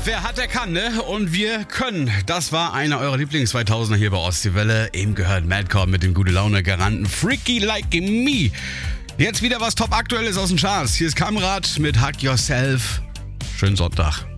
wer hat, der kann, ne? Und wir können. Das war einer eurer Lieblings-2000er hier bei Ostseewelle. Eben gehört Madcap mit dem Gute-Laune-Garanten Freaky Like Me. Jetzt wieder was top Aktuelles aus den Charts. Hier ist Kamrat mit Hug Yourself. Schönen Sonntag.